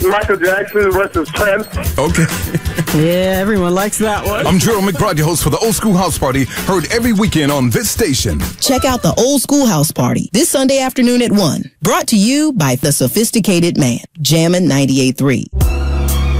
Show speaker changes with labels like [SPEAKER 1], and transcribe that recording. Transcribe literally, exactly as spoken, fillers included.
[SPEAKER 1] Michael Jackson versus Prince.
[SPEAKER 2] Okay.
[SPEAKER 3] Yeah, everyone likes that one.
[SPEAKER 2] I'm Gerald McBride, your host for the Old School House Party, heard every weekend on this station.
[SPEAKER 4] Check out the Old School House Party this Sunday afternoon at one. Brought to you by The Sophisticated Man. Jammin' ninety-eight point three.